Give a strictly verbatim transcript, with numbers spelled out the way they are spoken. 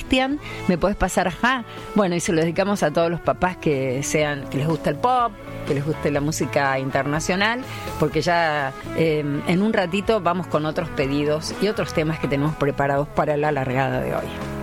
Cristian, me podés pasar ajá. Bueno, y se lo dedicamos a todos los papás que sean, que les gusta el pop, que les guste la música internacional, porque ya eh, en un ratito vamos con otros pedidos y otros temas que tenemos preparados para la largada de hoy.